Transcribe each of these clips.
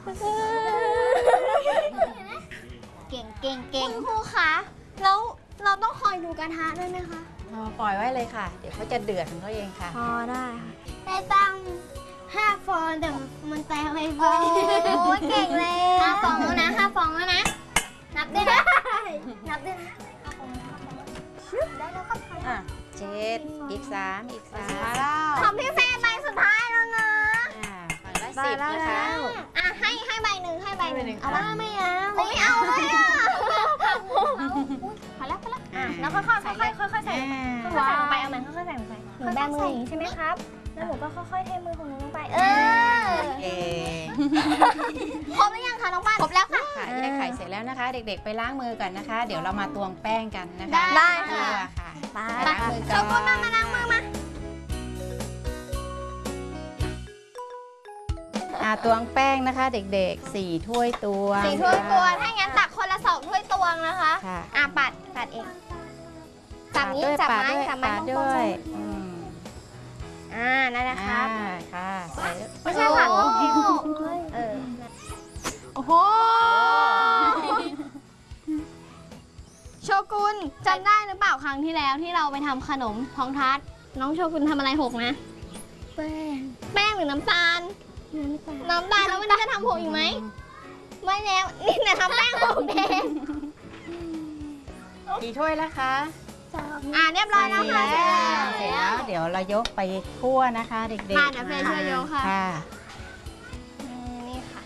เก่งครูคะแล้วเราต้องคอยดูกระทะด้วยไหมคะปล่อยไว้เลยค่ะเดี๋ยวเขาจะเดือดของเขาเองค่ะได้ค่ะได้ตั้ง5 ฟองแต่มันแตกไปโอ้ยเก่งเลย5 ฟองแล้วนะ5 ฟองแล้วนะนับด้วยนะนับด้วยนะได้แล้วครับ 7อีก3อีก3 ของพี่เฟย์ใบสุดท้ายแล้วนะฝั่งละ10นะคะให้ใบหนึ่งเอาว่าไม่เอาเลยพอแล้วแล้วค่อยๆใส่ค่อยๆใส่ลงไปเอามันค่อยๆใส่ลงไปหนูแบมืออย่างนี้ใช่ไหมครับแล้วหนูก็ค่อยๆเทมือของหนูลงไปครบหรือยังคะน้องป้าครบแล้วค่ะได้ไข่เสร็จแล้วนะคะเด็กๆไปล้างมือกันนะคะเดี๋ยวเรามาตวงแป้งกันนะคะได้ค่ะล้างมือก่อนโชกุนมาล้างมือมาตวงแป้งนะคะเด็กๆ4 ถ้วยตวง 4 ถ้วยตวงถ้างั้นตักคนละ2 ถ้วยตวงนะคะปัดเองจับนี้จับไม้ด้วยนั่นแหละครับค่ะไม่ใช่ค่ะโอ้โหโชกุนจำได้หรือเปล่าครั้งที่แล้วที่เราไปทำขนมท้องทัดน้องโชกุนทำอะไรหกนะแป้งหรือน้ำตาลแล้ววันนี้จะทำหกอีกไหมไม่แล้วนี่นะทำแป้งหกเองกี่ถ้วยแล้วคะเรียบร้อยแล้วค่ะเสร็จแล้วเดี๋ยวเรายกไปคั่วนะคะเด็กๆเดี๋ยวเฟย์ช่วยยกค่ะนี่ค่ะ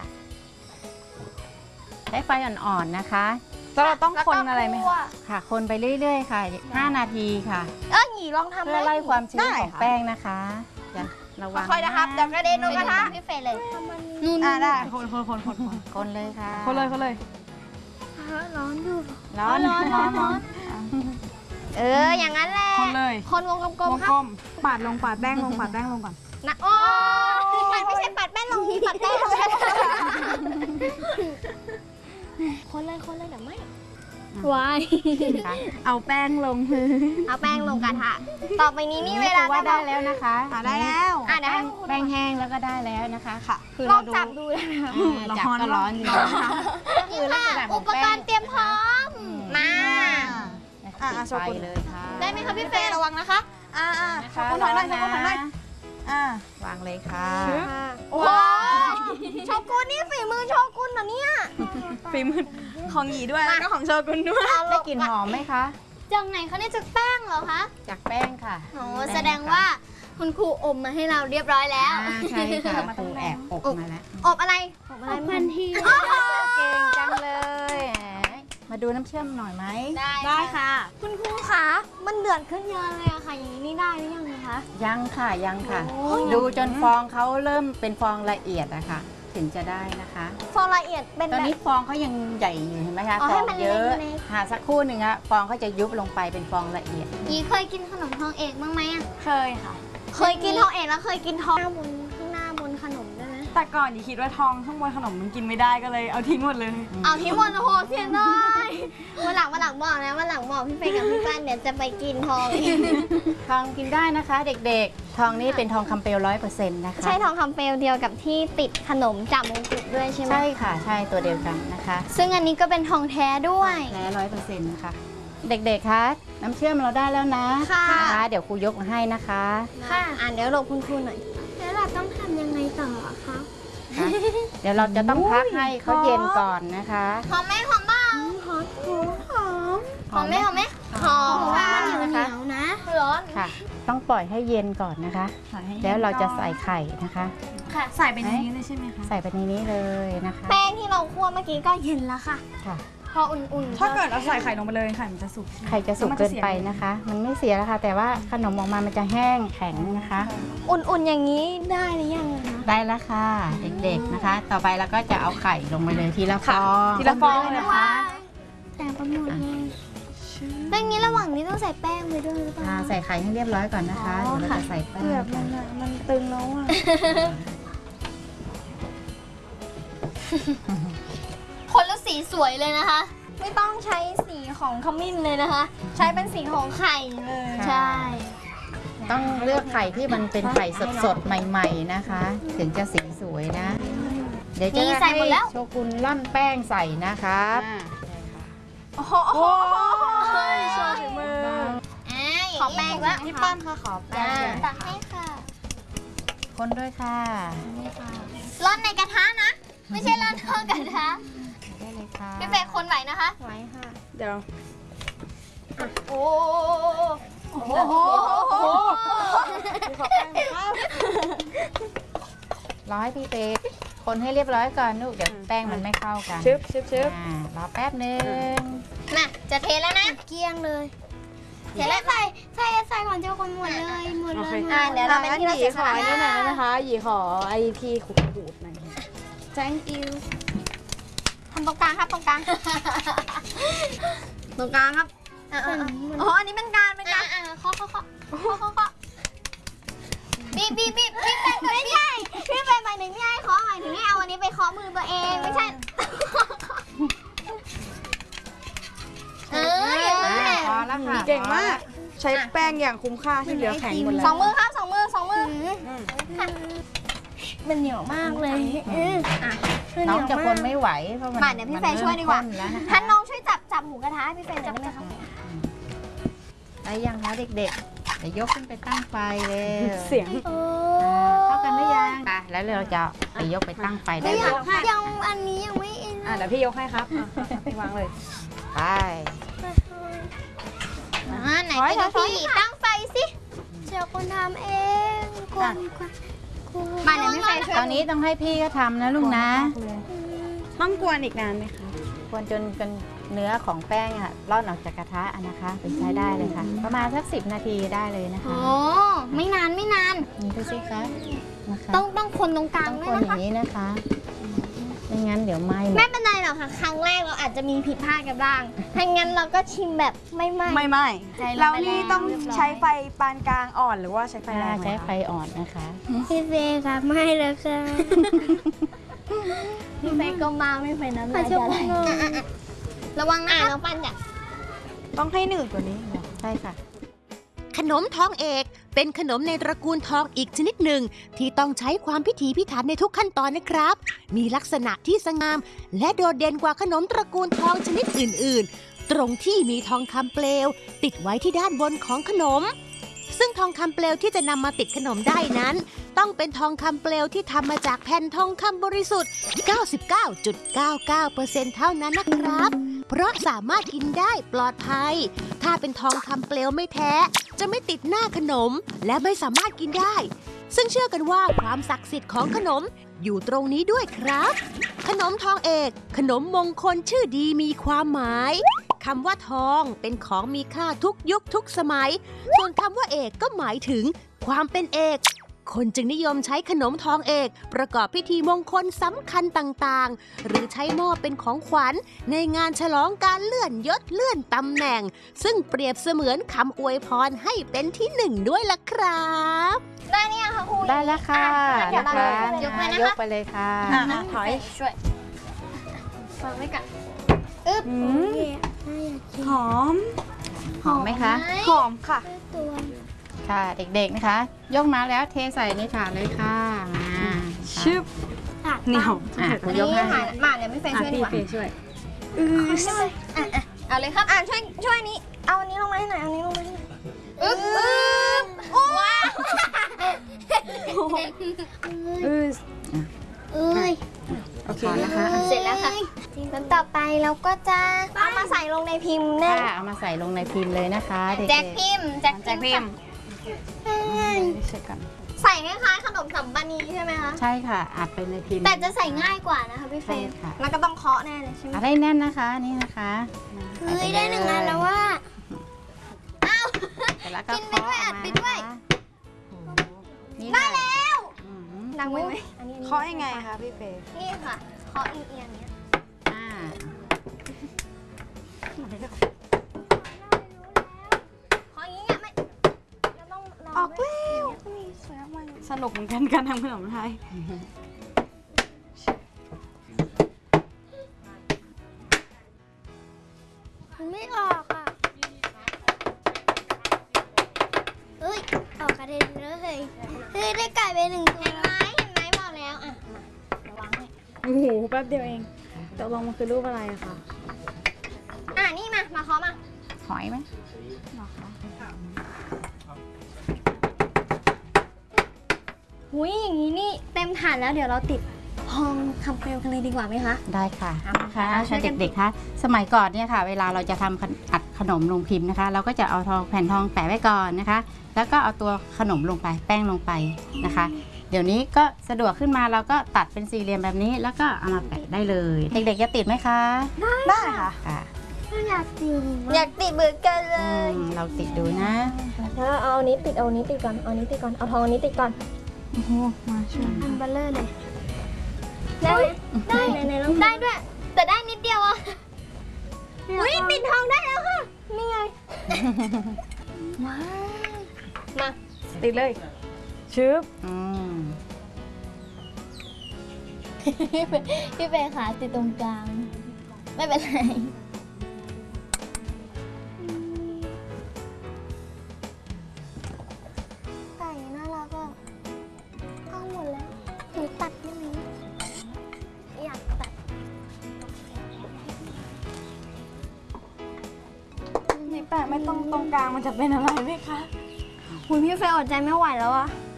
ใช้ไฟอ่อนๆนะคะเราต้องคนอะไรไหมค่ะคนไปเรื่อยๆค่ะ5 นาทีค่ะหยีลองทำเพื่อไล่ความชื้นของแป้งนะคะระวังค่อยนะครับเดี๋ยวกระเด็นลงกระทะพี่เฟย์เลยได้คนเลยค่ะคนเลยร้อนอยู่ร้อนอย่างนั้นแหละคนเลยคนวงกลมครับปาดแป้งลงก่อนนะโอ้มันไม่ใช่ปัดแป้งลงที่ปัดแป้งลงคนเลยเดี๋ยวไม่วายเอาแป้งลงกระทะต่อไปนี้นี่เวลาว่าได้แล้วนะคะได้แล้วเดี๋ยวให้แป้งแห้งแล้วก็ได้แล้วนะคะค่ะคือลองจับดูนะคะจับก็ร้อนอยู่คือลักษณะอุปกรณ์เตรียมพร้อมมาไฟเลยค่ะได้ไหมคะพี่เฟย์ระวังนะคะโชกุนถอยหน่อยวางเลยค่ะโอ้โชกุนนี่ฝีมือโชกุนเหรอเนี่ยฝีมือของหยีด้วยแล้วก็ของโชกุนด้วยได้กลิ่นหอมไหมคะจากไหนคะเนี่ยจากแป้งเหรอคะจากแป้งค่ะโอ้แสดงว่าคุณครูอมมาให้เราเรียบร้อยแล้วใช่ค่ะครูแอบอบมาแล้วอบอะไรพันทีเก่งจังเลยมาดูน้ำเชื่อมหน่อยไหมได้ค่ะคุณครูคะมันเดือดขึ้นเยอะเลยอะค่ะอย่างนี้ได้หรือยังคะยังค่ะดูจนฟองเขาเริ่มเป็นฟองละเอียดอะค่ะถึงจะได้นะคะฟองละเอียดเป็นตอนนี้ฟองเขายังใหญ่อยู่เห็นไหมคะฟองเยอะสักครู่หนึ่งอะฟองเขาจะยุบลงไปเป็นฟองละเอียดเคยกินขนมทองเอกบ้างไหมอะเคยค่ะเคยกินทองเอกแล้วเคยกินทองข้างหน้าบนขนมได้ไหมแต่ก่อนคิดว่าทองข้างบนขนมมันกินไม่ได้ก็เลยเอาทิ้งหมดเลยเอาทิ้งหมดโอ้โหเสียดายวันหลังบอกนะวันหลังบอกพี่เฟย์กับพี่ป้านเดี๋ยวจะไปกินทองทองกินได้นะคะเด็กๆทองนี้เป็นทองคำเปลว100%นะคะใช่ทองคำเปลวเดียวกับที่ติดขนมจับมงกุฎด้วยใช่ไหมใช่ค่ะใช่ตัวเดียวกันนะคะซึ่งอันนี้ก็เป็นทองแท้ด้วยแท้100%นะคะเด็กๆคะน้ำเชื่อมเราได้แล้วนะค่ะเดี๋ยวครูยกมาให้นะคะค่ะเดี๋ยวหลบคุณครูหน่อยแล้วเราต้องทำยังไงต่อคะเดี๋ยวเราจะต้องพักให้เขาเย็นก่อนนะคะหอมไหมหอมบ้างหอมไหมค่ะมันเหนียวนะร้อนค่ะต้องปล่อยให้เย็นก่อนนะคะแล้วเราจะใส่ไข่นะคะค่ะใส่ไปในนี้เลยใช่ไหมคะใส่ไปในนี้เลยนะคะแป้งที่เราคั่วเมื่อกี้ก็เย็นแล้วค่ะพออุ่นๆถ้าเกิดเราใส่ไข่ลงไปเลยไข่มันจะสุกไข่จะสุกเกินไปนะคะมันไม่เสียแล้วค่ะแต่ว่าขนมออกมามันจะแห้งแข็งนะคะอุ่นๆอย่างนี้ได้หรือยังคะได้แล้วค่ะเด็กๆนะคะต่อไปเราก็จะเอาไข่ลงไปเลยทีละฟองนะคะแต่ประมวลเลยแล้วนี้ระหว่างนี้ต้องใส่แป้งไปด้วยหรือเปล่าใส่ไข่ให้เรียบร้อยก่อนนะคะเดี๋ยวเราจะใส่แป้งมันตึงแล้วอ่ะคนละสีสวยเลยนะคะไม่ต้องใช้สีของขมิ้นเลยนะคะใช้เป็นสีของไข่เลยใช่ต้องเลือกไข่ที่มันเป็นไข่สดๆใหม่ๆนะคะถึงจะสีสวยนะเดี๋ยวจะนี่ใส่หมดแล้วโชกุนร่อนแป้งใส่นะครับโอ้โหโชว์ฝีมือขอแป้งแล้วพี่ปั้นค่ะขอแป้งตักให้ค่ะคนด้วยค่ะร่อนในกระทะนะ ไม่ใช่ร่อนนอกกระทะได้เลยค่ะพี่เฟย์คนไหวนะคะไหวค่ะเดี๋ยวโอ้โหขอแป้งครับรอให้พี่เป๊กคนให้เรียบร้อยก่อนลูกเดี๋ยวแป้งมันไม่เข้ากันชึบชึบชึบรอแป๊บนึงน่ะจะเทแล้วนะเกลี้ยงเลยเทแล้วใส่ก่อนเจ้าคนหมดเลยเดี๋ยวเราเป็นที่เราหยีจะขอนี่หน่อยได้ไหมคะหยีขอไอทีขูดหน่อย thank you ทำตรงกลางครับตรงกลางตรงกลางครับอ๋ออันนี้เป็นการเคาะบีบไม่ใช่พี่เป็นหมายถึงพี่ให้เคาะหมายถึงให้เอาอันนี้ไปเคาะมือตัวเองไม่ใช่อย่างนั้นแหละพอแล้วค่ะเก่งมากใช้แป้งอย่างคุ้มค่าที่เหลือแข็งหมดแล้วสองมือครับสองมือมันเหนียวมากเลยน้องจะคนไม่ไหวเพราะมันมาเดี๋ยวพี่เฟย์ช่วยดีกว่ามันเริ่มข้นแล้วนะคะท่านน้องช่วยจับหมูกระทะให้พี่เฟย์จับได้ไหมคะได้ยังคะเด็กๆเดี๋ยวยกขึ้นไปตั้งไฟเลยเสียงเข้ากันหรือยังแล้วเราจะไปยกไปตั้งไฟได้ไหมยังอันนี้ยังไม่อินเดี๋ยวพี่ยกให้ครับพี่วางเลยไปไหนพี่ตั้งไฟสิเดี๋ยวคนทำเองมาเดี๋ยวพี่เฟย์ช่วยตอนนี้ต้องให้พี่ก็ทำนะลูกนะต้องกวนอีกนานไหมคะควรจนเนื้อของแป้งอะร่อนออกจากกระทะนะคะเป็นใช้ได้เลยค่ะ ประมาณสัก10 นาทีได้เลยนะคะโอ้ไม่นานนี่ดูสิคะนะคะต้องคนตรงกลางต้องด้ควยนนะอคะย่างนี้นะคะไม่งั้นเดี๋ยวไหม้หมไม่ดเป็นไรหรอกค่ะ ครั้งแรกเราอาจจะมีผิดพลาดกันบ้างถ้างั้นเราก็ชิมแบบไม่ไหม้ไม่ใส่ลงไปแล้วนี่ต้องเรียบร้อยใช้ไฟปานกลางอ่อนหรือว่าใช้ไฟแรงไหมใช้คะไฟอ่อนนะคะพี่เฟย์ครับไม่แล้วค่ะพี่เฟย์ก็มาไม่เป็นน้ำลายจะไหลระวังนะน้องปั้นจ้ะต้องให้หนืดกว่านี้เหรอใช่ค่ะขนมทองเอกเป็นขนมในตระกูลทองอีกชนิดหนึ่งที่ต้องใช้ความพิถีพิถันในทุกขั้นตอนนะครับ มีลักษณะที่สงามและโดดเด่นกว่าขนมตระกูลทองชนิดอื่นๆ ตรงที่มีทองคำเปลวติดไว้ที่ด้านบนของขนม ซึ่งทองคำเปลวที่จะนำมาติดขนมได้นั้น ต้องเป็นทองคำเปลวที่ทำมาจากแผ่นทองคำบริสุทธิ์ 99.99% เท่านั้นนะครับ เพราะสามารถกินได้ปลอดภัย ถ้าเป็นทองคำเปลวไม่แท้ จะไม่ติดหน้าขนมและไม่สามารถกินได้ ซึ่งเชื่อกันว่าความศักดิ์สิทธิ์ของขนมอยู่ตรงนี้ด้วยครับ ขนมทองเอกขนมมงคลชื่อดีมีความหมายคำว่าทองเป็นของมีค่าทุกยุคทุกสมัย ส่วนคำว่าเอกก็หมายถึงความเป็นเอก คนจึงนิยมใช้ขนมทองเอก ประกอบพิธีมงคลสำคัญต่างๆ หรือใช้มอบเป็นของขวัญในงานฉลองการเลื่อนยศเลื่อนตำแหน่ง ซึ่งเปรียบเสมือนคำอวยพรให้เป็นที่หนึ่งด้วยล่ะครับได้เนี่ยค่ะครูได้แล้วค่ะเดี๋ยวนะเราคะยกเลยนะคะยกไปเลยค่ะถอยช่วยฟังไว้ก่อนหอมหอมไหมคะหอมค่ะค่ะเด็กๆนะคะ ยกมาแล้วเทใส่ในถาดเลยค่ะมาชึบเหนียวคุณยกให้มาเดี๋ยวไม่เฟย์ช่วยดีกว่าช่วยเอาเลยครับช่วยนี้เอาอันนี้ลงมาให้หน่อยเอาอันนี้ลงมาให้หน่อยว้าวโอเคพอนะคะเสร็จแล้วค่ะแล้วต่อไปเราก็จะเอามาใส่ลงในพิมพ์แน่ค่ะเอามาใส่ลงในพิมพ์เลยนะคะเด็กแจกพิมพ์แจกพิมพ์เช็คกันใส่คล้ายๆขนมสัมปานีใช่ไหมคะๆใช่ค่ะอัดเป็นในพิมพ์แต่จะใส่ง่ายกว่านะคะพี่เฟย์ใช่ค่ะแล้วก็ต้องเคาะแน่เลยใช่ไหมอัดให้แน่นนะคะนี่นะคะเฮ้ยได้หนึ่งอันแล้วว่าอ้าวเสร็จแล้วก็กินไปด้วยเคาะอัดไปด้วยออกมานะคะนี่ได้ค่ะแล้วอืมดังไว้ไหมอันนี้เคาะยังไงคะพี่เฟย์นี่ค่ะเคาะเอียงๆเนี้ยอ่าเคาะอย่างนี้ไม่เราต้องรออกแล้วสนุกเหมือนกันการทำขนมไทยมันไม่ออกอ่ะเอ้ยออกกระเด็นเลยเฮ้ยได้ไก่ไปหนึ่งตัวเห็นไหมบอกแล้วอ่ะมาระวังให้โอ้โหแป๊บเดียวเองตกลงมันคือรูปอะไรอะคะนี่มาเคาะมาหอยไหมหุยอย่างนี้นี่เต็มถาดแล้วเดี๋ยวเราติดทองคำเปลวกันเลยดีกว่าไหมคะได้ค่ะค่ะช่วยกันเด็กๆคะสมัยก่อนเนี่ยค่ะ เวลาเราจะทำอัดขนมลงพิมพ์นะคะ เราก็จะเอาแผ่นทองแปะไว้ก่อนนะคะ แล้วก็เอาตัวขนมลงไปแป้งลงไปนะคะ เดี๋ยวนี้ก็สะดวกขึ้นมาเราก็ตัดเป็นสี่เหลี่ยมแบบนี้ แล้วก็เอามาแปะได้เลย เด็กๆจะติดไหมคะได้ค่ะค่ะอยากติดเหมือนกันเลยเราติดดูนะแล้วเอาอันนี้ติดเอาอันนี้ติดก่อนเอาอันนี้ติดก่อนเอาทองอันนี้ติดก่อนโอ้โหมาช่วยอันเบลเลอร์เลยได้ไหมได้ลองได้ด้วย แต่ได้นิดเดียวอ่ะอุ้ยติดทองได้แล้วค่ะนี่ไงว้าวมาติดเลยชึบพี่เฟย์ขาติดตรงกลาง ไม่เป็นไรไก่น่ารักอ่ะเอาหมดแล้วหนูตัดได้ไหมอยากตัดนี่แปะไม่ต้องตรงกลางมันจะเป็นอะไรไหมคะคุณพี่เฟย์อดใจไม่ไหวแล้วอ่ะ